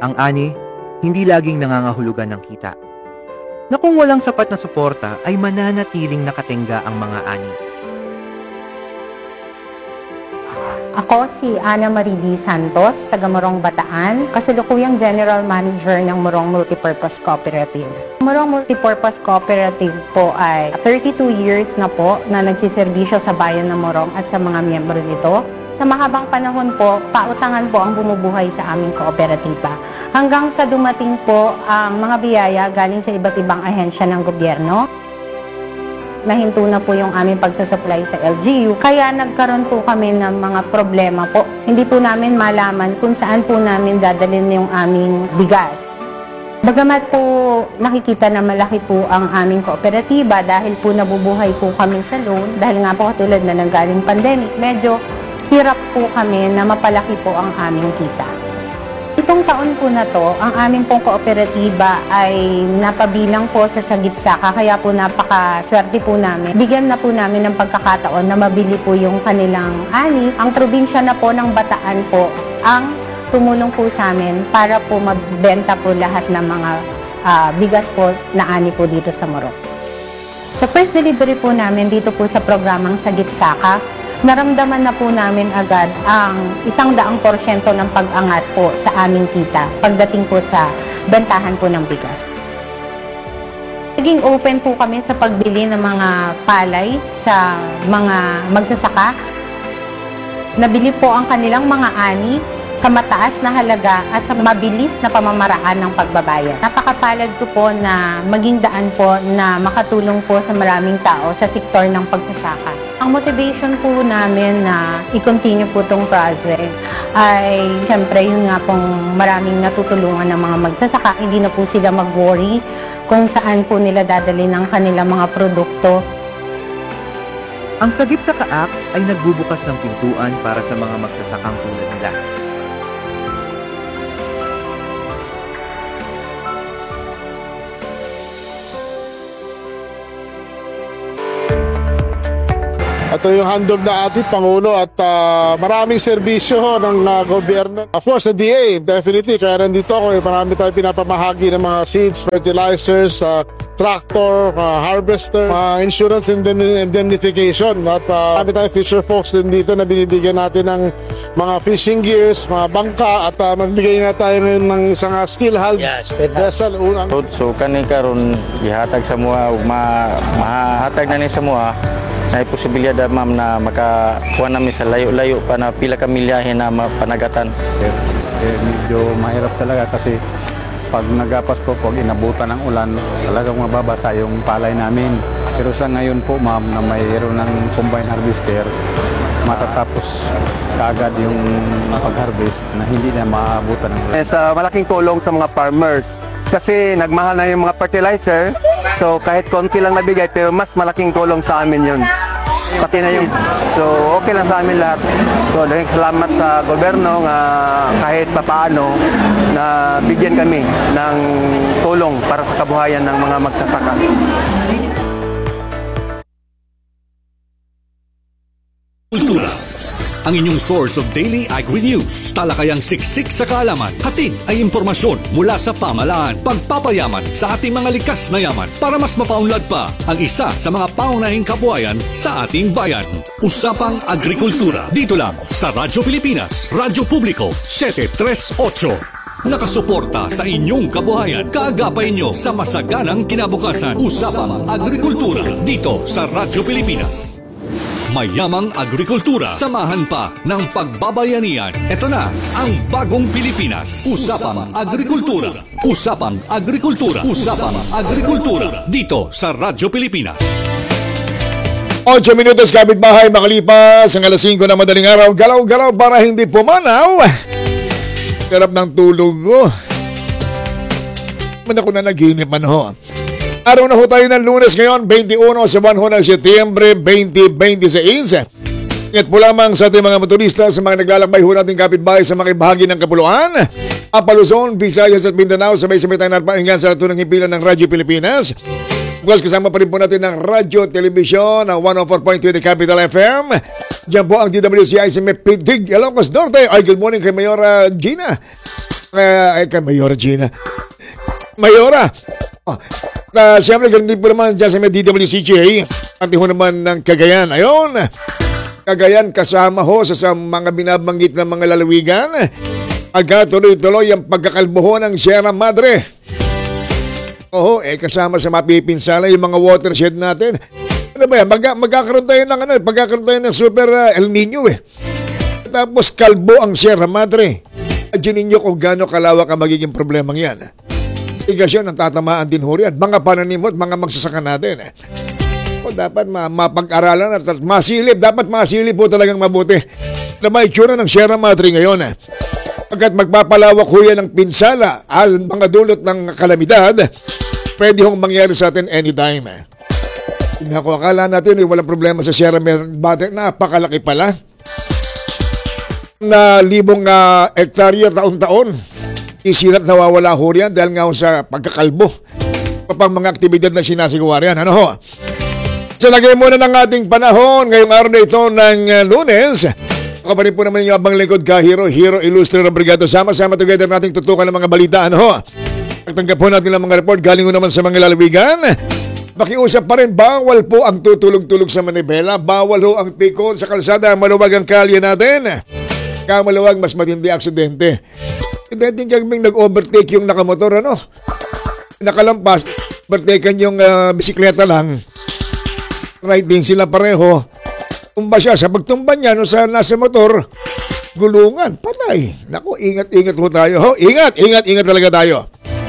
Ang ani, hindi laging nangangahulugan ng kita. Na kung walang sapat na suporta ay mananatiling nakatengga ang mga ani. Ako si Ana Marie B. Santos, taga Morong Bataan, kasalukuyang General Manager ng Morong Multipurpose Cooperative. Morong Multipurpose Cooperative po ay 32 years na po na nagsiservisyo sa bayan ng Morong at sa mga miyembro nito. Sa mahabang panahon po, pautangan po ang bumubuhay sa aming kooperatiba. Hanggang sa dumating po ang mga biyaya galing sa iba't ibang ahensya ng gobyerno. Nahinto na po yung aming pagsusupply sa LGU, kaya nagkaroon po kami ng mga problema po. Hindi po namin malaman kung saan po namin dadalhin yung aming bigas. Bagamat po nakikita na malaki po ang aming kooperatiba dahil po nabubuhay po kami sa loan, dahil nga po katulad na nanggaling pandemic, medyo hirap po kami na mapalaki po ang aming kita. Itong taon po na to, ang aming pong kooperatiba ay napabilang po sa Sagip Saka, kaya po napakaswerte po namin. Bigyan na po namin ng pagkakataon na mabili po yung kanilang ani. Ang probinsya na po ng Bataan po ang tumulong po sa amin para po mabenta po lahat ng mga bigas po na ani po dito sa Morong. Sa first delivery po namin dito po sa programang Sagip Saka, naramdaman na po namin agad ang 100% ng pag-angat po sa aming kita pagdating po sa bentahan po ng bigas. Naging open po kami sa pagbili ng mga palay sa mga magsasaka. Nabili po ang kanilang mga ani sa mataas na halaga at sa mabilis na pamamaraan ng pagbabayad. Napakapalad ko po na maging daan po na makatulong po sa maraming tao sa sektor ng pagsasaka. Ang motivation po namin na i-continue po itong project ay siyempre yun nga pong maraming natutulungan ng mga magsasaka. Hindi na po sila mag-worry kung saan po nila dadalhin ang kanilang mga produkto. Ang Sagip Saka Act ay nagbubukas ng pintuan para sa mga magsasakang tulad nila. Ito yung handog na ating Pangulo at maraming serbisyo ng gobyerno. Of course, the DA, definitely. Kaya nandito ako, marami tayong pinapamahagi ng mga seeds, fertilizers, tractor, harvester, insurance indemnification. At marami tayong fisher folks din dito na binibigyan natin ng mga fishing gears, mga bangka, at magbigay nga tayo ngayon ng isang steel hull vessel. So kani karon gihatag sa mga mahatag na ni sa mga na posibilidad ma'am na makakuha namin sa layo-layo pa na pila ka milyahe na panagatan. Medyo mahirap talaga kasi pag nagapas po, pag inabutan ng ulan, talagang mababasa yung palay namin. Pero sa ngayon po ma'am na mayroon ng combine harvester, matatapos kaagad yung pag-harvest na hindi na maabutan ng ulan. Sa malaking tulong sa mga farmers kasi nagmahal na yung mga fertilizer, so kahit konti lang nabigay pero mas malaking tulong sa amin yun. Pati na yung so okay lang sa amin lahat. So daghang salamat sa gobyerno nga kahit papaano na bigyan kami ng tulong para sa kabuhayan ng mga magsasaka. Kultura, ang inyong source of daily agri-news. Talakayang siksik sa kaalaman. Hatid ay impormasyon mula sa pamahalaan. Pagpapayaman sa ating mga likas na yaman para mas mapaunlad pa ang isa sa mga paunahing kabuhayan sa ating bayan. Usapang Agrikultura. Dito lang sa Radyo Pilipinas, Radyo Publiko 738. Nakasuporta sa inyong kabuhayan. Kaagapay nyo sa masaganang kinabukasan. Usapang Agrikultura dito sa Radyo Pilipinas. Mayamang agrikultura, samahan pa ng pagbabayanihan. Ito na ang bagong Pilipinas. Usapang Agrikultura. Usapang Agrikultura. Usapang Agrikultura dito sa Radyo Pilipinas. 8 minutos kapitbahay makalipas ang alas 5 na madaling araw. Galaw-galaw para hindi pumanaw. Sarap ng tulog ko. Man ako na naginip man ho. Araw na ho tayo ng Lunes ngayon, 21 sa buwan ho ng Setyembre 2026. At po lamang sa ating mga motorista sa mga naglalakbay ho nating kapitbahay sa mga bahagi ng Kapuluan, Luzon, Visayas at Mindanao, sabay-sabay tayo napahingan sa tunang himpilan ng Radyo Pilipinas. Bukas kasama pa rin po natin ng Radyo Telebisyon ng 104.2 The Capital FM. Diyan po ang DWCI sa Mepidig. Hello, Norte. Ay, good morning kay Mayor Gina. Kay Mayora Gina. Mayora! Siyempre, ganun din po naman dyan sa may DWCJ. Pati ho naman ng Cagayan. Ayun! Cagayan kasama ho sa mga binabanggit ng mga lalawigan. Pagkatuloy-tuloy ang pagkakalbo ho ng Sierra Madre. Oo, kasama sa mapipinsala yung mga watershed natin. Ano ba yan? Magkakaroon tayo ng pagkakaroon tayo ng super El Nino Tapos kalbo ang Sierra Madre. Adyan ninyo kung gaano kalawak ang magiging problemang yan. Irigasyon ang tatamaan din ho riyan. Mga pananimot, mga magsasaka natin. Dapat mapag-aralan at masilip. Dapat masilip po talagang mabuti na may itsura ng Sierra Madre ngayon. Pagkat magpapalawak ho yan ng pinsala ang mga dulot ng kalamidad, pwede hong mangyari sa atin anytime. Tingnan ko, akala natin walang problema sa Sierra Madre. Napakalaki pala. Na libong hektarya taon-taon. Isilat nawawala ho riyan dahil nga sa pagkakalbo. Kapag mga aktibidad na sinasigawa riyan. Ano ho? So lagay muna ng ating panahon ngayong araw na ito ng Lunes. Kapanin po naman yung abang lingkod ka, Hero Illustrator Brigado. Sama-sama together nating tutukan ng mga balita. Ano ho? Pagtanggap po natin ng mga report galing naman sa mga lalawigan. Pakiusap pa rin, bawal po ang tutulog-tulog sa manibela. Bawal ho ang pikon sa kalsada. Maluwag ang kalye natin. Kamaluwag, mas matindi aksidente. Hindi kaming nag-overtake yung nakamotor, ano? Nakalampas, overtaken yung bisikleta lang. Right din sila pareho. Tumba siya. Sa pagtumba niya, no, sa nasa motor, gulungan, patay. Naku, ingat-ingat ho tayo. Ho? Ingat talaga tayo.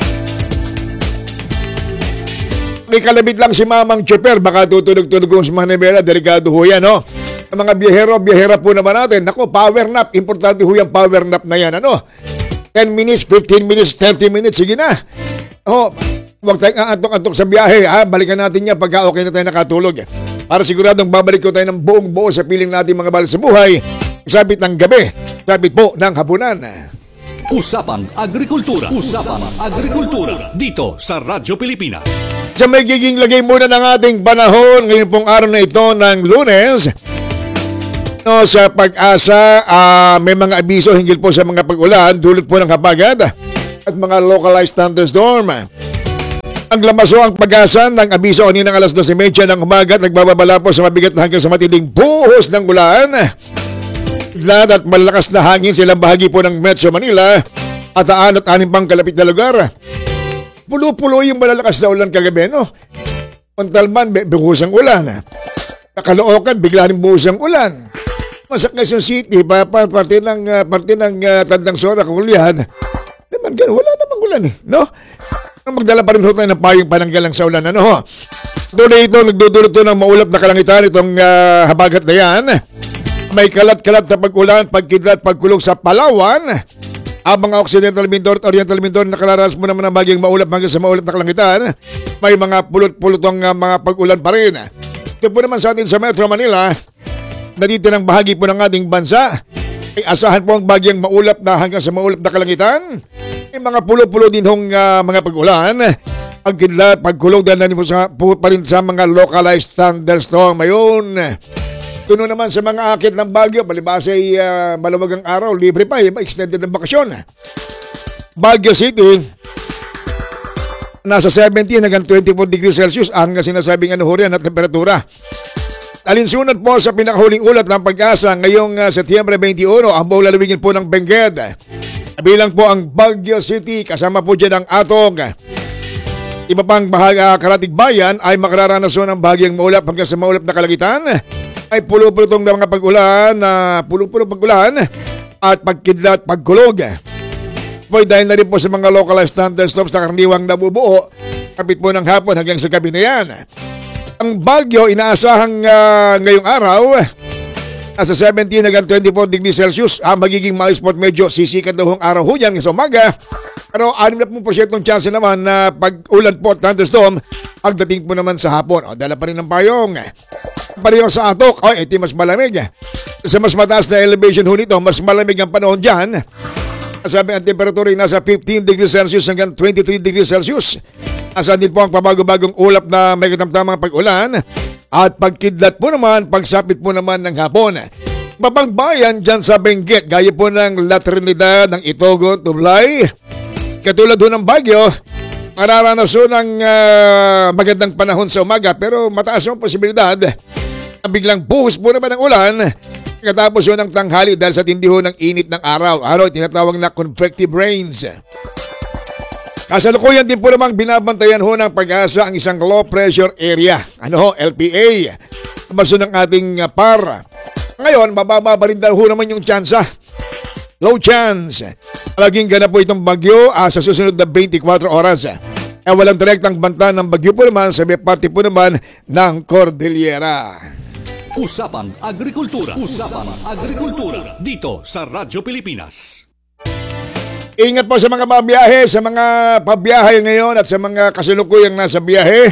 May kalabit lang si mamang chopper, baka tutulog-tulog kung sa manibela, delikado ho yan, no? Ang mga biyahera po naman natin, naku, power nap. Importante ho yung power nap na yan, ano? 10 minutes, 15 minutes, 30 minutes, sige na. Huwag tayong aantok-antok sa biyahe. Balikan natin yan pagka okay na tayo nakatulog. Para siguradong babalik ko tayo ng buong buo sa piling natin mga bahal sa buhay. Sabit ng gabi, sabit po ng hapunan. Usapang Agrikultura. Dito sa Radyo Pilipinas. Sa may giging lagay muna ng ating panahon ngayon pong araw na ito ng Lunes. No, sa Pag-asa, may mga abiso hinggil po sa mga pag-ulan, dulot po ng habagat at mga localized thunderstorm. Ang lamaso ang Pag-asa ng abiso kaninang alas 12:30 ng umaga at nagbababala po sa mabigat na hanggang sa matinding buhos ng ulan. Bigla at malakas na hangin silang bahagi po ng Metro Manila at 6 pang kalapit na lugar. Pulo-pulo yung malalakas na ulan kagabi, no? Montalban, buhos ang ulan. Caloocan, bigla rin buhos ang ulan. Sa Quezon City, parte ng Tandang Sora, Kulihan, naman gano'n, wala namang ulan no? Magdala pa rin tayo ng payong pananggalang sa ulan, ano ho? Tuloy ito, nagdudulot ito ng maulap na kalangitan itong habagat na yan. May kalat-kalat na pag-ulan, pagkidlat, pagkulog sa Palawan. Mga Occidental Mindoro at Oriental Mindoro nakararas mo naman ang bagyang maulap hanggang sa maulap na kalangitan. May mga pulot-pulotong mga pag-ulan pa rin. Ito po naman sa atin sa Metro Manila, dito ng bahagi po ng ating bansa, ay asahan po ang bagyang maulap na hanggang sa maulap na kalangitan. May mga pulo-pulo din hong mga pag-ulan. Pagkidlat, pagkulog dahil po pa rin sa mga localized thunderstorm. Ayun. Tuno naman sa mga akit ng bagyo, palibasa ay maluwag ang araw, libre pa, extended ng bakasyon. Baguio City, nasa 17 hanggang 24 degrees Celsius ang sinasabing anuhurian at temperatura. Alinsunod po sa pinakahuling ulat ng Pag-asa ngayong Setyembre 21, ang buong lalawigan po ng Benguet. Kabilang po ang Baguio City, kasama po dyan ang Atog. Iba pang karatig bayan ay makararanas ng bahagyang maulap hanggang sa maulap na kalangitan. Ay pulo-pulotong na mga pag-ulan, pulo-pulong pag-ulan at pagkidlat, pagkulog. Po dahil na rin po sa mga localized thunderstorms na karaniwang nabubuo, kapit po ng hapon hanggang sa gabi na yan. Ang Baguio, inaasahang ngayong araw, nasa 17 hanggang 24 degrees Celsius. Magiging maayos po at medyo sisikat daw ang araw ho yan sa umaga. Pero 60% chance naman na pag-ulan po at thunderstorm, pagdating po naman sa hapon. Dala pa rin ng payong. Pareho sa Atok, ito mas malamig. Sa mas mataas na elevation ho nito, mas malamig ang panahon dyan. Sabi ang temperatura ay nasa 15 degrees Celsius hanggang 23 degrees Celsius. Asan din po ang pabago-bagong ulap na may katamtamang pag-ulan at pagkidlat po naman, pagsapit po naman ng hapon. mapangbayan dyan sa Benguet, gaya po ng La Trinidad, ng Itogo, Tublay. Katulad ho ng Baguio, mararanasan ng magandang panahon sa umaga pero mataas ang posibilidad na biglang buhos po naman ng ulan katapos ho ng tanghali dahil sa tindi ho ng init ng araw. Araw, tinatawag na convective rains. Kasalukuyan din po namang binabantayan ho ng Pag-asa ang isang low pressure area, LPA, baso ng ating PAR. Ngayon, mababa pa rin daw ho naman yung tsansa. Low chance. Laging ganap po itong bagyo sa susunod na 24 oras. Walang direktang banta ng bagyo po naman sa may parte po naman ng Cordillera. Usapan Agrikultura. Usapan Agrikultura. Dito sa Radyo Pilipinas. Ingat po sa mga pabiyahe, sa mga pabiyahe ngayon at sa mga kasalukuyang nasa biyahe.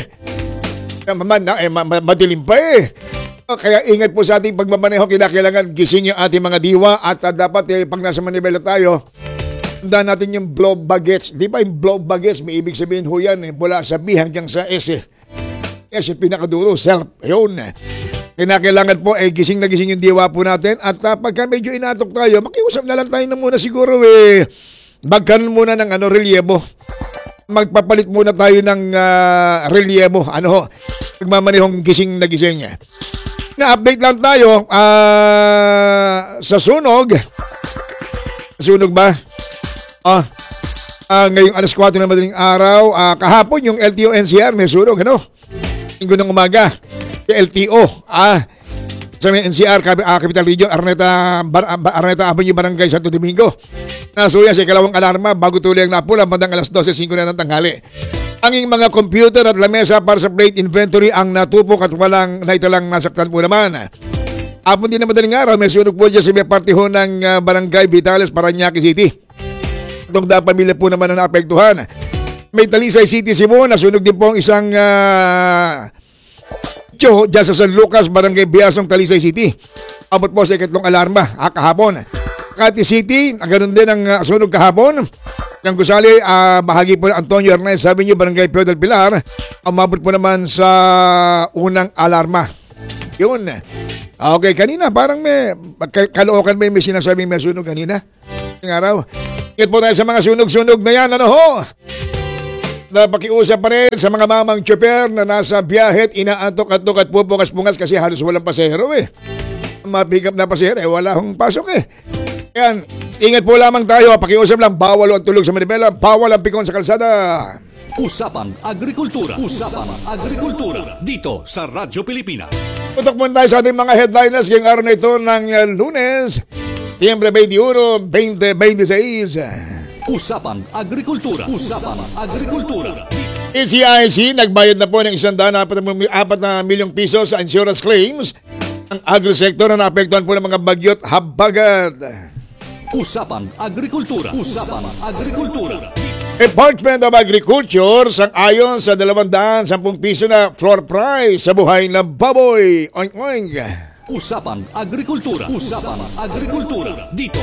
Madilim pa eh. Kaya ingat po sa ating pagmamaneho, kinakailangan gising yung ating mga diwa at dapat pag nasa Manibela tayo, tandaan natin yung blow baggage. Di ba yung blow baggage, may ibig sabihin ho yan mula sa B hanggang sa S. S yung pinakadulo, self, yun. Kinakailangan po gising na gising yung diwa po natin at pagka medyo inatok tayo, makiusap na lang tayo na muna siguro magkaroon muna ng relyebo. Magpapalit muna tayo ng relyebo. Pagmamanehong gising na gising. Na-update lang tayo sa sunog. Sunog ba? Ngayong alas 4 na madaling araw. Kahapon yung LTO NCR may sunog. Linggo ng umaga. Yung LTO. Sa may NCR, Capital Region, Araneta Avenue, Barangay Santo Domingo. Nasuya sa ikalawang alarma bago tuloy ang napula bandang alas 12:05 na ng tanghali. Ang mga computer at lamesa para sa plate inventory ang natupok at walang naitalang nasaktan po naman. Hapon din na madaling araw, may sunog po dyan sa may parte ho ng Barangay Vitales, Parañaque City. Itong daang pamilya po naman na naapektuhan. May Talisay City, Cebu, nasunog din po ang isang dyan sa San Lucas, Barangay Biasong, Talisay City. Abot po sa ikatlong alarma kahapon. Makati City, ganoon din ang sunog kahapon. Yang gusali, bahagi po ng Antonio Ernest, sabi niyo, Barangay Pio del Pilar, umabot po naman sa unang alarma. Yun. Okay, kanina parang may kalookan may sinasabing may sunog kanina. Ngayong araw. Ingat po tayo sa mga sunog-sunog na yan. Napakiusap pa rin sa mga mamang tsuper na nasa biyahe at inaantok-antok at pupungas-pungas kasi halos walang pasahero Ma-pick up na pasahero wala hong pasok Yan, ingat po lamang tayo. Pakiusap lang, bawal ang tulog sa Manibela, bawal ang pikon sa kalsada. Usapan Agrikultura. Usapan Agrikultura. Dito sa Radyo Pilipinas. Putok muna tayo sa ating mga headliners ngayong araw na ito ng Lunes, Disyembre 21, 2026. Usapan Agrikultura. Usapan Agrikultura. ECIC nagbayad na po ng 104 na milyong piso sa insurance claims ang agri-sector na naapektuhan po ng mga bagyo't habagat. Usapan Agrikultura. Usapan Agrikultura. Department of Agriculture sang-ayon sa 210 piso na floor price sa buhay na baboy. Oink oink. Usapan Agrikultura. Usapan Agrikultura. Dito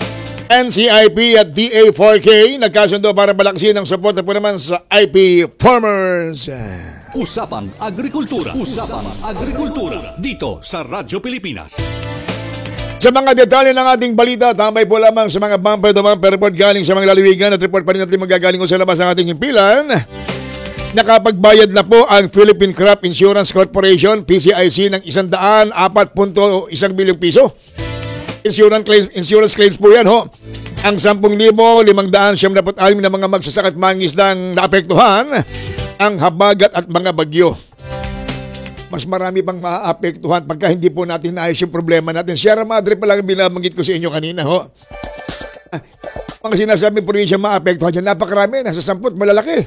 NCIP at DA4K nagkasundo para balaksin ang suporta po naman sa IP farmers. Usapan Agrikultura. Usapan Agrikultura. Dito sa Radyo Pilipinas. Sa mga detalye ng ating balita, tambay po lamang sa mga bumper-to-bumper report galing sa mga lalawigan at report pa rin natin magagaling ko sa labas ng ating himpilan. Nakapagbayad na po ang Philippine Crop Insurance Corporation, PCIC, ng 104.1 bilyong piso. Insurance claims po yan Ang 10,576 na mga magsasaka at mangingisdang naapektuhan ang habagat at mga bagyo. Mas marami pang maaapektuhan pagka hindi po natin naayos yung problema natin. Sierra Madre pa lang binabanggit ko sa inyo kanina Mga sinasabing probinsya maapektuhan dyan, napakarami, nasa 10, malalaki.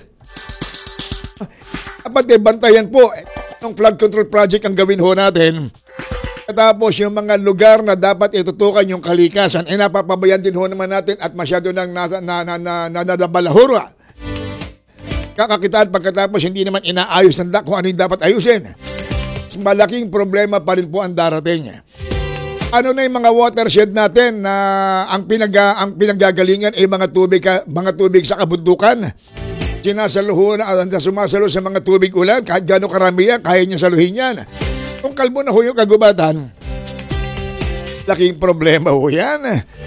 Dapat bantayan po ng flood control project ang gawin natin. Tapos yung mga lugar na dapat itutukan yung kalikasan, napapabayan din naman natin at masyado nang nadabalahura. Kakakitaan pagkatapos hindi naman inaayos ng kung ano yung dapat ayusin. Malaking problema pa rin po ang darating. Ano na yung mga watershed natin na ang pinanggagalingan ay mga tubig sa kabundukan. Sumasalo sa mga tubig ulan, kahit gano'ng karami yan, kaya niya saluhin yan. Kung kalbo na yung kagubatan, Laking problema ho yan.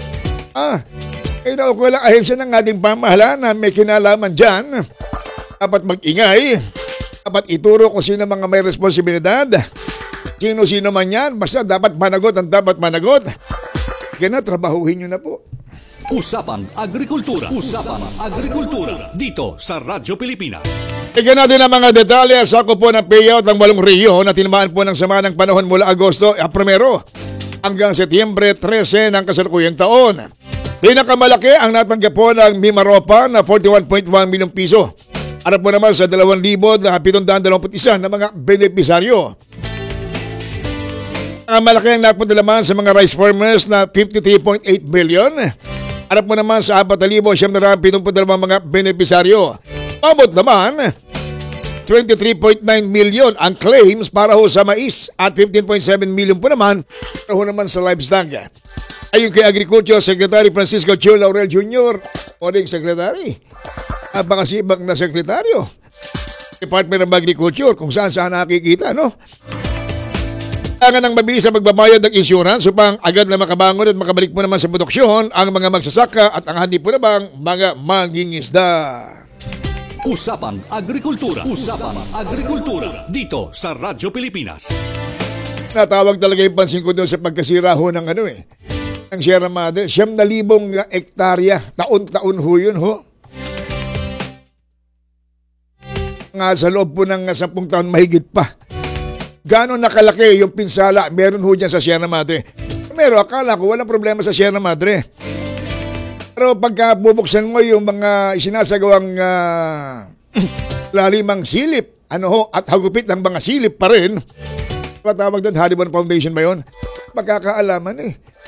Walang ahensya ng ating pamahalaan na may kinalaman dyan. Dapat mag-ingay. Dapat ituro kung sino mga may responsibilidad. Sino-sino man yan. Basta dapat managot ang dapat managot. Kaya na, trabahuhin nyo na po. Usapan Agrikultura. Usapan Agrikultura. Dito sa Radyo Pilipinas. Tignan natin ang mga detalye sa po ng payout ng 8 Rio na tinamaan po ng sama ng panahon mula Agosto 1 hanggang Setyembre 13 ng kasalukuyang taon. Pinakamalaki ang natanggap po ng Mimaropa na 41.1 milyong piso. Harap po naman sa 2,721 na mga benepisaryo. Ang malaki ang napunta naman sa mga rice farmers na 53.8 billion. Harap mo naman sa 4,772 mga benepisaryo. Pabot naman, 23.9 million ang claims para ho sa mais at 15.7 million po naman para ho naman sa livestock. Ayon kay Agriculture Secretary Francisco Chio Laurel Jr., Morning Secretary, napakasibak na sekretaryo. Department of Agriculture, kung saan nakikita, no? Kailangan ng mabilis na magbabayad ng insurance upang agad na makabangon at makabalik po naman sa produksyon ang mga magsasaka at ang handi po namang mga mangingisda. Usapan Agrikultura. Usapan Agrikultura. Dito sa Radyo Pilipinas. Natawag talaga yung pansin ko doon sa pagkasira ho ng ng Sierra Madre. 9,000 hektarya. Taon-taon ho yun ho. Nga sa loob po ng 10 taon mahigit pa. Gano'n nakalaki yung pinsala meron ho dyan sa Sierra Madre. Pero akala ko walang problema sa Sierra Madre. Pero pagka bubuksan mo yung mga isinasagawang lalimang silip, at hagupit ng mga silip pa rin, patawag doon, Haribon Foundation ba yun? Magkakaalaman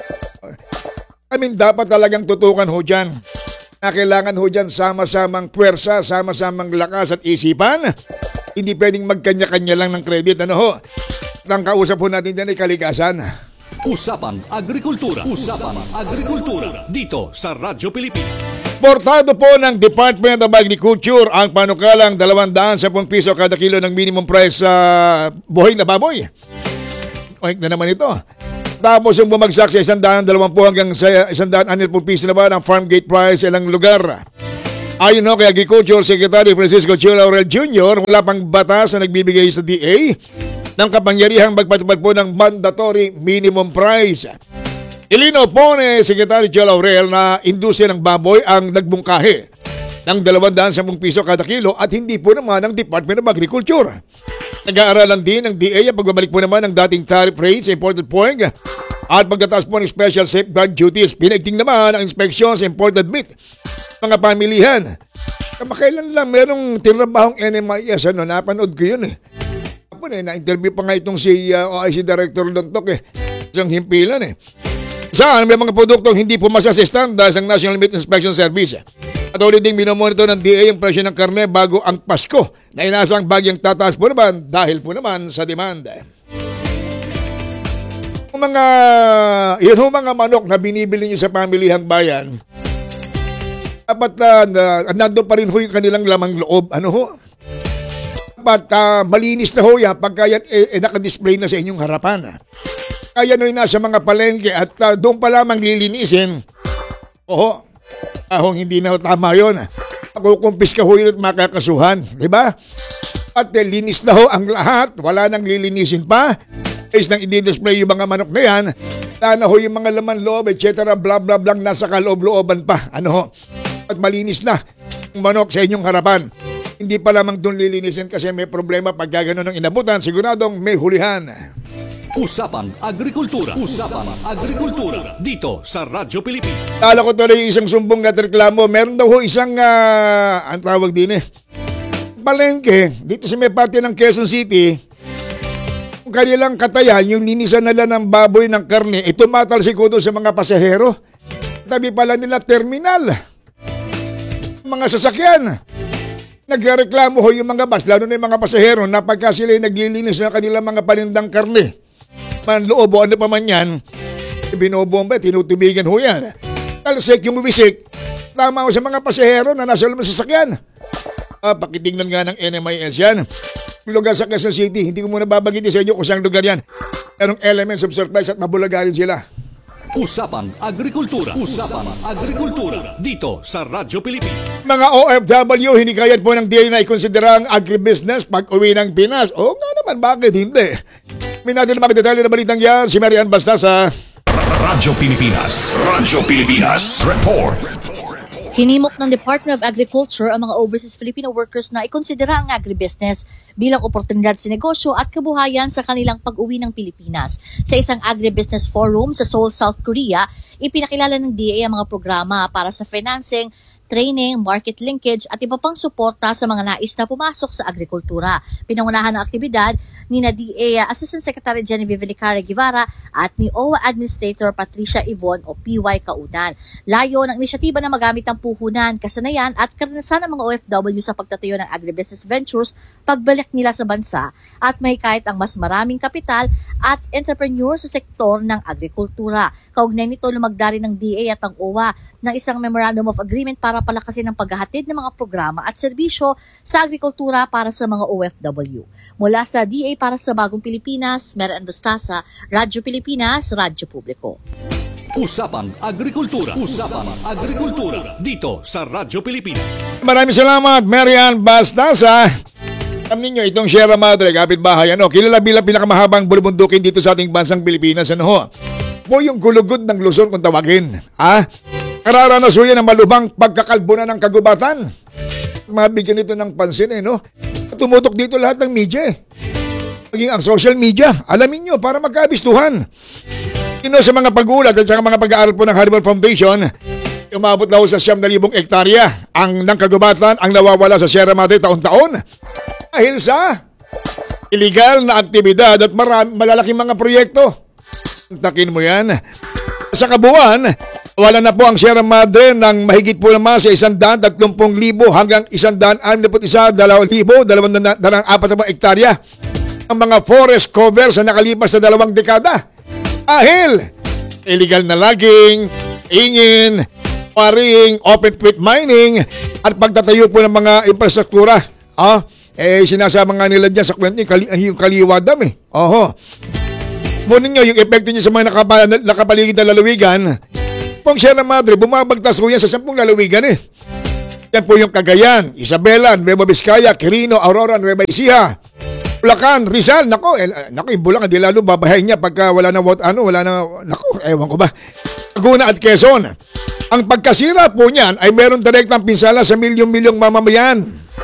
dapat talagang tutukan ho dyan. Na kailangan ho dyan sama-samang puwersa, sama-samang lakas at isipan. Hindi pwedeng magkanya-kanya lang ng credit. Ang kausap ho natin dyan ay kalikasan. Usapan Agrikultura. Usapan Agrikultura. Dito sa Radyo Pilipinas. Portado po ng Department of Agriculture ang panukalang 210 piso kada kilo ng minimum price sa buhay na baboy. Oink na naman ito. Tapos yung bumagsak sa 120 hanggang sa 160 piso na ba ng farm gate price sa ilang lugar. Ayon kay Agriculture Secretary Francisco Chio Laurel Jr., wala pang batas na nagbibigay sa DA ng kapangyarihang magpatupad po ng mandatory minimum price. Ilinaw po ni Secretary Chio Laurel na industriya ng baboy ang nagbungkahi ng 210 piso kada kilo at hindi po naman ang Department of Agriculture. Nag-aaralan din ng DA ang pagbabalik po naman ng dating tariff rates sa imported pork at pagtataas po ng special safeguard duties. Pinaigting naman ang inspeksyon sa imported meat mga pamilihan. Kamakailan lang merong tinrabahong NMIS, napanood ko yun na-interview pa nga itong si OIC Director Lontok isang himpilan Saan may mga produktong hindi pumasa sa standards ng National Meat Inspection Service. At ulit ding minomonitor ng DA yung presyo ng karne bago ang Pasko na inaasang bagyang tataas po naman dahil po naman sa demand. Yung mga manok na binibili nyo sa pamilihang bayan, dapat nandun pa rin ho yung kanilang lamang loob. Dapat malinis na ho yan pagka yan nakadisplay na sa inyong harapan. Kaya nung nasa mga palengke at doon pa lamang lilinisin. Hindi na tama yun. Makukumpis ka ho yun at makakasuhan. Diba? At linis na ho ang lahat. Wala nang lilinisin pa. Is nang i-display yung mga manok na yan. Wala na ho yung mga laman loob, etc. Blah blah blah nasa kaloob-looban pa. At malinis na ang manok sa inyong harapan. Hindi pa lamang doon lilinisin kasi may problema pag gano'n ng inabutan. Siguradong may hulihan. Usapan Agrikultura. Usapan Agrikultura. Dito sa Radyo Pilipinas. Tala ko tuloy isang sumbong at reklamo. Meron daw ho isang, ang tawag din palengke, dito sa may parte ng Quezon City. Kung kanilang katayan, yung ninisan nila ng baboy ng karne, ito matalsikudo sa mga pasahero. Tabi pala nila terminal. Mga sasakyan. Nagreklamo ho yung mga bus, lalo na yung mga pasahero, na pagka sila naglilinis ng kanilang mga panindang karne. Manloob o ano pa man yan, binobomba, tinutubigan ho yan. Talsik yung wisik, tama ho sa mga pasahero na nasa loob ng sasakyan. Pakitingnan nga ng NMIS yan. Lugar sa Quezon City, hindi ko muna babanggitin sa inyo kung saan lugar yan. Merong elements of surprise at mabulagarin sila. Usapang Agrikultura. Usapang Agrikultura. Dito sa Radyo Pilipinas. Mga OFW, hinikayat po ng DA na ikonsidera ang agribusiness pag uwi ng Pinas. Oo nga naman, bakit hindi? May natin mga detalye na balitang yan, si Marian Bastasa. Radyo Pilipinas. Radyo Pilipinas. Report. Hinimok ng Department of Agriculture ang mga overseas Filipino workers na ikonsidera ang agribusiness bilang oportunidad sa negosyo at kabuhayan sa kanilang pag-uwi ng Pilipinas. Sa isang agribusiness forum sa Seoul, South Korea, ipinakilala ng DA ang mga programa para sa financing, training, market linkage at iba pang suporta sa mga nais na pumasok sa agrikultura. Pinangunahan ng aktibidad ni DA Assistant Secretary Genevieve Licara Guevara at ni OWA Administrator Patricia Ivon o PY Kaudan. Layo ng inisyatiba na magamit ang puhunan, kasanayan at karanasan ng mga OFW sa pagtatayo ng agribusiness ventures pagbalik nila sa bansa at may kahit ang mas maraming kapital at entrepreneur sa sektor ng agrikultura. Kaugnay nito, lumagda rin ng DA at ang OWA ng isang Memorandum of Agreement para palakasin ang paghahatid ng mga programa at serbisyo sa agrikultura para sa mga OFW. Mula sa DA para sa Bagong Pilipinas, Marian Bastasa, Radyo Pilipinas, Radyo Publiko. Usapang Agrikultura. Usapang Agrikultura. Dito sa Radyo Pilipinas. Maraming salamat, Marian Bastasa. Alam ninyo, itong Sierra Madre, kapitbahay, kilala bilang pinakamahabang bulubundukin dito sa ating bansang Pilipinas. Po yung gulugod ng Luzon kung tawagin. Kararanasan ng malubhang pagkakalbo na ng kagubatan. Mabigyan ito ng pansin Tumutok dito lahat ng media Maging ang social media. Alamin nyo para magkabistuhan. Sa mga pag-uulat at saka mga pag-aaral po ng Haribon Foundation, umabot na sa 9,000 hektarya ang ng kagubatan ang nawawala sa Sierra Madre taon-taon. Dahil sa illegal na aktibidad at malalaking mga proyekto. Takin mo yan. Sa kabuuan, wala na po ang Sierra Madre ng mahigit po naman sa 130,000 hanggang 161,240 hektarya ang mga forest cover sa nakalipas na 2 dekada. Dahil illegal na logging, ingin, quarrying, open pit mining at pagtatayo po ng mga infrastruktura. Sinasama nga nila dyan sa kwento yung kaliwa dam Muna nyo, yung epekto nyo sa mga nakapaligid na lalawigan, pong Sierra Madre, bumabagtas po yan sa 10 lalawigan Yan po yung Cagayan, Isabela, Nueva Vizcaya, Quirino, Aurora, Nueva Ecija, Bulacan, Rizal. Yung Bulacan, di lalo babahayin niya pagka wala na ewan ko ba. Laguna at Quezon. Ang pagkasira po niyan ay meron direktang pinsala sa milyong-milyong mamamayan.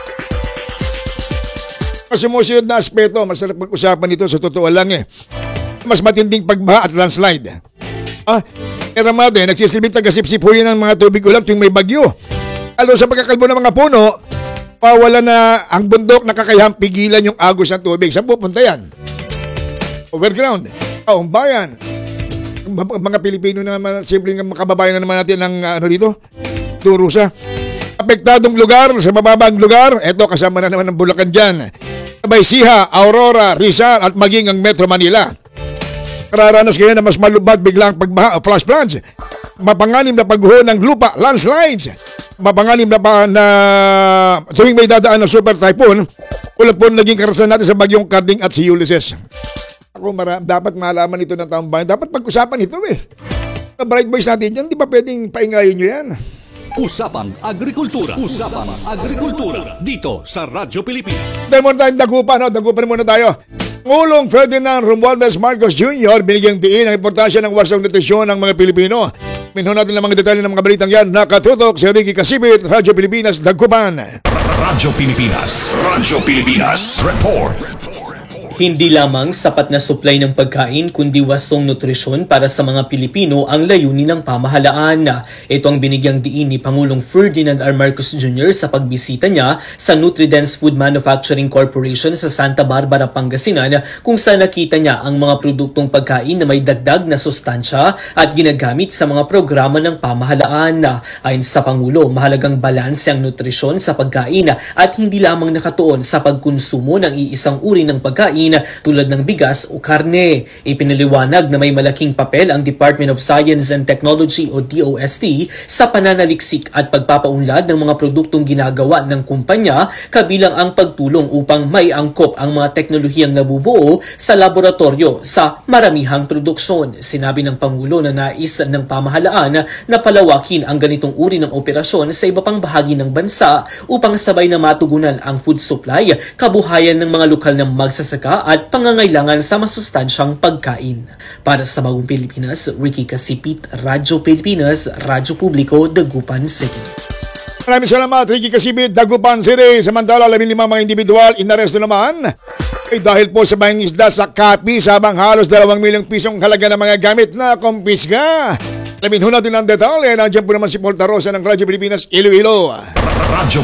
Sumusunod na aspeto, masarap pag-usapan ito sa totoo lang mas matinding pagbaha at landslide. Sierra Madre, nagsisilbing tagasipsip po yan ng mga tubig ulan tuwing may bagyo. Lalo sa pagkakalbo ng mga puno, pawala na ang bundok na kakayahang pigilan yung agos ng tubig. Saan pupunta yan? Overground. Bayan. Mga Pilipino naman, simpleng kababayan na naman natin ng dito, Turusa. Apektadong lugar, sa mababang lugar, eto kasama na naman ng Bulacan dyan. Baysiha, Aurora, Rizal at maging ang Metro Manila. Kararanas kayo na mas malubad biglang pagbaha o flash floods. Mapanganib na pagguho ng lupa, landslides. Mapanganib na tuwing may dadaan ng super typhoon, ulap po naging karasan natin sa bagyong Carding at si Ulysses. Dapat malaman ito ng taong bayan. Dapat pag-usapan ito Bright boys natin dyan, di ba pwedeng paingayin nyo yan? Usapang Agrikultura. Usapang Agrikultura. Dito sa Radyo Pilipinas. Dahil muna tayong dagupan muna tayo. Pangulong Ferdinand Romualdez Marcos Jr. binigyang diin ang importansya ng wasang nutrisyon ng mga Pilipino. Minho natin ang mga detalye ng mga balitang yan. Nakatutok si Ricky Kasibit, Radyo Pilipinas, Dagupan. Radyo Pilipinas. Radyo Pilipinas. Report. Hindi lamang sapat na supply ng pagkain kundi wastong nutrisyon para sa mga Pilipino ang layunin ng pamahalaan. Ito ang binigyang diin ni Pangulong Ferdinand R. Marcos Jr. sa pagbisita niya sa Nutridence Food Manufacturing Corporation sa Santa Barbara, Pangasinan, kung saan nakita niya ang mga produktong pagkain na may dagdag na sustansya at ginagamit sa mga programa ng pamahalaan. Ayon sa Pangulo, mahalagang balanse ang nutrisyon sa pagkain at hindi lamang nakatuon sa pagkonsumo ng iisang uri ng pagkain pagkain tulad ng bigas o karne. Ipinaliwanag na may malaking papel ang Department of Science and Technology o DOST sa pananaliksik at pagpapaunlad ng mga produktong ginagawa ng kumpanya, kabilang ang pagtulong upang may angkop ang mga teknolohiyang nabubuo sa laboratorio sa maramihang produksyon. Sinabi ng Pangulo na nais ng pamahalaan na palawakin ang ganitong uri ng operasyon sa iba pang bahagi ng bansa upang sabay na matugunan ang food supply, kabuhayan ng mga lokal na magsasaka at pangangailangan sa masustansyang pagkain. Para sa Bagong Pilipinas, Ricky Kasipit, Radyo Pilipinas, Radyo Publiko, Dagupan City. Maraming salamat, Ricky Kasibit, Dagupan City. Samantala, 15 mga individual inaresto naman dahil po sa banging isda sa Capiz, habang halos 2 milyong pisong halaga ng mga gamit na kumpiska. Alamin ho natin ang detalye. Nandiyan po naman si Paul Tarosa ng Radyo Pilipinas, Iloilo. Radyo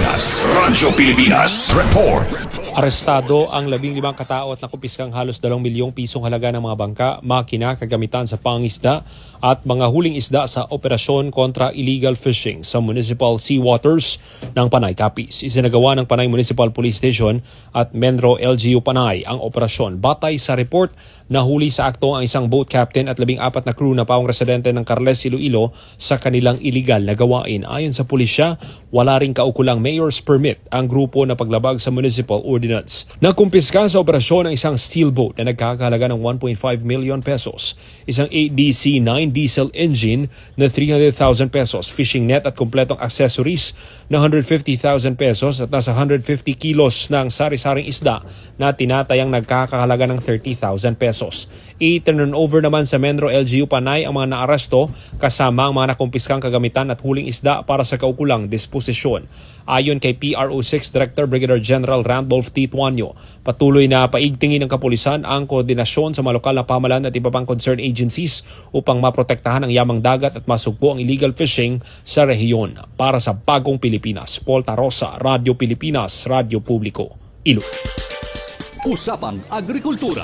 Pilipinas Report. Arestado ang 15 katao at nakumpiskang halos 2 milyong pisong halaga ng mga bangka, makina, kagamitan sa pangisda at mga huling isda sa operasyon kontra illegal fishing sa municipal sea waters ng Panay, Capiz. Isinagawa ng Panay Municipal Police Station at Menro LGU Panay ang operasyon. Batay sa report, nahuli sa akto ang isang boat captain at 14 na crew na pawang residente ng Carles, Iloilo sa kanilang illegal na gawain. Ayon sa pulisya, wala ring kaukulang mayor's permit ang grupo na paglabag sa municipal ordinance. Nakumpiska sa operasyon ang isang steel boat na nagkakahalaga ng 1.5 million pesos, isang ADC-9 diesel engine na 300,000 pesos, fishing net at kompletong accessories na 150,000 pesos at nasa 150 kilos ng sari-saring isda na tinatayang nagkakahalaga ng 30,000 pesos. I-turn over naman sa Menro LGU Panay ang mga naaresto kasama ang mga nakumpiskang kagamitan at huling isda para sa kaukulang disposisyon. Ayon kay PRO6 Director Brigadier General Randolph T. Tuanyo, patuloy na paigtingin ng kapulisan ang koordinasyon sa mga lokal na pamahalaan at iba pang concerned agencies upang maprotektahan ang yamang dagat at masugpo ang illegal fishing sa rehiyon. Para sa Bagong Pilipinas, Paul Tarosa, Radyo Pilipinas, Radyo Publiko, Iloilo. Usapan Agrikultura.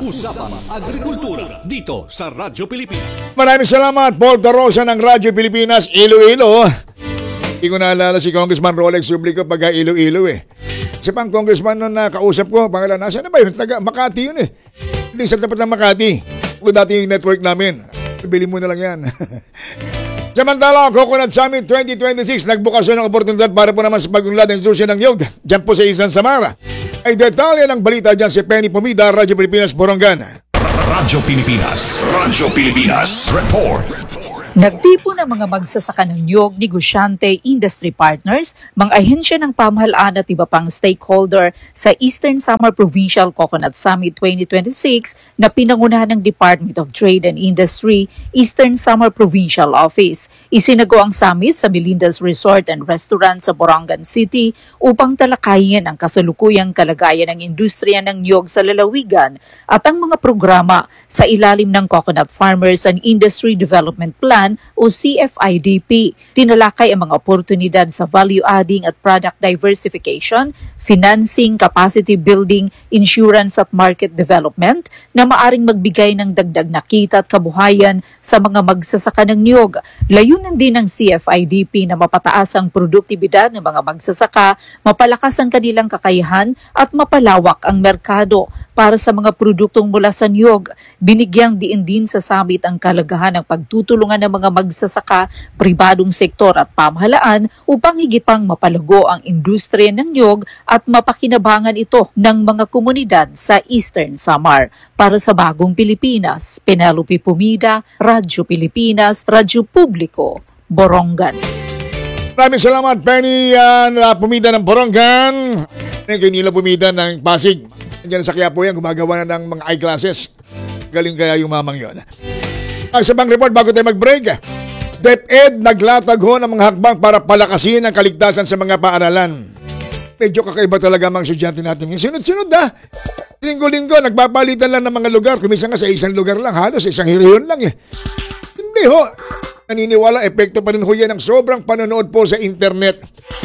Dito sa Radyo Pilipinas. Maraming salamat, Paul Tarosa ng Radyo Pilipinas, Iloilo. Hindi ko naalala si Congressman Rolex Sublico pagka Iloilo eh. Isa pang congressman nun na kausap ko, pangalan, nasa na ba yun? Taga Makati yun eh. Hindi sa tapat ng Makati. Kung dati yung network namin. Bili mo na lang yan. Samantala, Coconut Summit 2026, nagbukas ng oportunidad para po naman sa pagunlad ng institusyon ng Yog. Diyan po sa Isan Samara. Ay detalye ng balita dyan si Penny Pumida, Radyo Pilipinas, Borongan. Radyo Pilipinas Report. Nagtipo ng mga magsasaka ng niyog, negosyante, industry partners, mga ahensya ng pamahalaan at iba pang stakeholder sa Eastern Samar Provincial Coconut Summit 2026 na pinangunahan ng Department of Trade and Industry, Eastern Samar Provincial Office. Isinago ang summit sa Melinda's Resort and Restaurant sa Borongan City upang talakayin ang kasalukuyang kalagayan ng industriya ng niyog sa lalawigan at ang mga programa sa ilalim ng Coconut Farmers and Industry Development Plan o CFIDP. Tinalakay ang mga oportunidad sa value adding at product diversification, financing, capacity building, insurance at market development na maaring magbigay ng dagdag na kita at kabuhayan sa mga magsasaka ng niyog. Layunan din ng CFIDP na mapataas ang produktibidad ng mga magsasaka, mapalakas ang kanilang kakayahan at mapalawak ang merkado para sa mga produktong mula sa niyog. Binigyang diin din sa summit ang kalagahan ng pagtutulungan ng mga magsasaka, pribadong sektor at pamahalaan upang higit pang mapalago ang industriya ng niyog at mapakinabangan ito ng mga komunidad sa Eastern Samar. Para sa Bagong Pilipinas, Penelope Pumida, Radyo Pilipinas, Radyo Publiko, Borongan. Maraming salamat, Penny Pumida ng Borongan. Kay Nila Pumida ng Pasig. Diyan sa Quiapo yan, gumagawa na ng mga eyeglasses. Galing kaya yung mamang yun. Ang sabang report bago tayo mag-break. DepEd naglatag ho ng mga hakbang para palakasin ang kaligtasan sa mga paaralan. Medyo kakaiba talaga mga estudyante natin. Sunod-sunod linggo-linggo, nagpapalitan lang ng mga lugar. Kumisa nga sa isang lugar lang, halos isang hiriyon lang eh. Hindi ho. Naniniwala, epekto pa rin ho yan ng sobrang panonood po sa internet.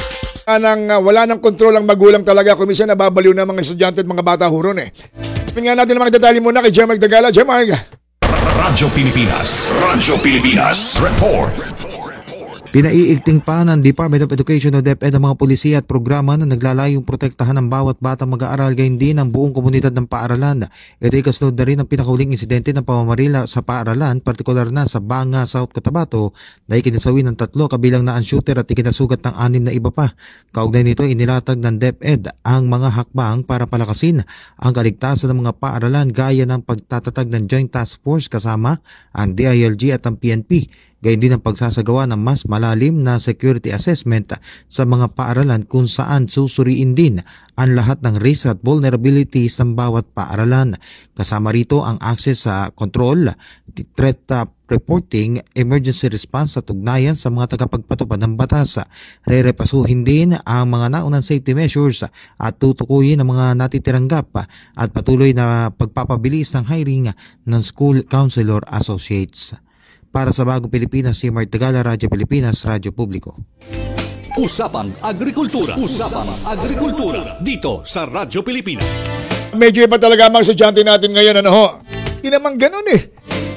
Wala nang kontrol ang magulang talaga. Kumisa nababaliw na mga estudyante at mga bata huron eh. Tingnan natin ang mga detalye muna kay Jemag Dagala. Jemag. Radyo Pilipinas Report. Pinaiigting pa ng Department of Education o DepEd ang mga pulisya at programa na naglalayong protektahan ng bawat batang mag-aaral gayon din ang buong komunidad ng paaralan. Ito ay kasunod na rin ang pinakahuling insidente ng pamamarila sa paaralan, partikular na sa Banga, South Cotabato na ikinasawi ng 3 kabilang na ang shooter at ikinasugat ng 6 na iba pa. Kaugnay nito inilatag ng DepEd ang mga hakbang para palakasin ang kaligtasan ng mga paaralan gaya ng pagtatatag ng Joint Task Force kasama ang DILG at ang PNP. Gayon din ang pagsasagawa ng mas malalim na security assessment sa mga paaralan kung saan susuriin din ang lahat ng risk at vulnerabilities ng bawat paaralan. Kasama rito ang access sa control, threat reporting, emergency response at ugnayan sa mga tagapagpatupad ng batas. Rerepasuhin din ang mga naunang safety measures at tutukuyin ang mga natitirang gap at patuloy na pagpapabilis ng hiring ng school counselor associates. Para sa Bagong Pilipinas, si Mark Tagala, Radyo Pilipinas, Radyo Publiko. Usapang Agrikultura. Usapang Agrikultura. Dito sa Radyo Pilipinas. Medyo iba talaga ang mga estudyante natin ngayon, ano ho? Hindi naman ganun eh.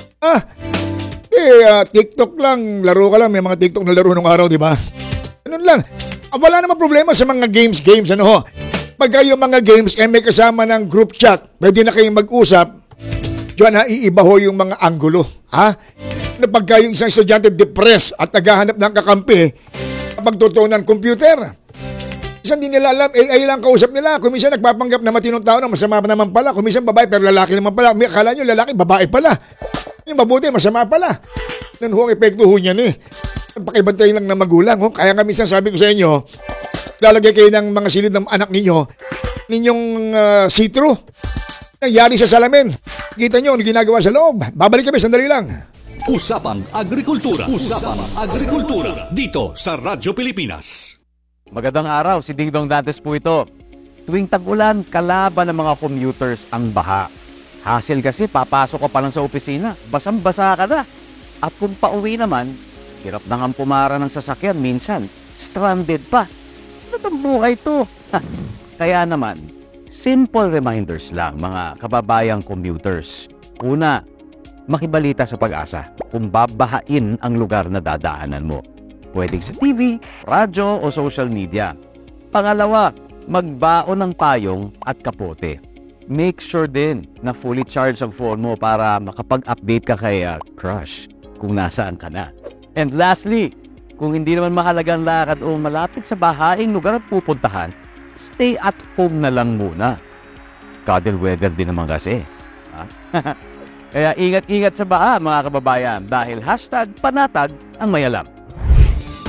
TikTok lang, laro ka lang, may mga TikTok na laro nung araw, di ba? Ganun lang. Wala namang problema sa mga games, ano ho? Pag yung mga games, may kasama ng group chat, pwede na kayong mag-usap, diyan iiba ho yung mga anggulo, ha? Pagka yung isang estudyante depressed at naghahanap ng kakampi, pagtotoo ng computer. Minsan di nila alam, AI lang kausap nila. Kung minsan nagpapanggap na matinong tao na masama naman pala. Kung minsan babae pero lalaki naman pala. Akala nyo lalaki, babae pala. Yung mabuti, masama pala. Yan ho ang epekto ho niyan eh. Pakibantayin lang ng magulang. Kaya nga minsan sabi ko sa inyo, lalagay kayo ng mga silid ng anak ninyong see-through. Nangyari sa salamin. Kita nyo, ano ginagawa sa loob. Babalik kami, sandali lang. Usapang Agrikultura. Usapang Agrikultura. Dito sa Radyo Pilipinas. Magandang araw, si Ding Dong Dantes po ito. Tuwing tag-ulan, kalaban ng mga commuters ang baha. Hassle kasi, papasok ka pa lang sa opisina, basang-basa ka na. At kung pauwi naman, hirap na nga pumara ng sasakyan, minsan, stranded pa. Ano itong buhay to? Kaya naman, simple reminders lang mga kababayang commuters. Una, makibalita sa Pag-asa kung babahain ang lugar na dadaanan mo. Pwedeng sa TV, radyo o social media. Pangalawa, magbaon ng payong at kapote. Make sure din na fully charged ang phone mo para makapag-update ka kay crush kung nasaan ka na. And lastly, kung hindi naman mahalagang lakad o malapit sa bahaing lugar at pupuntahan, stay at home na lang muna. Cuddle weather din naman kasi. Kaya ingat-ingat sa baha mga kababayan dahil #panatag ang mayalam.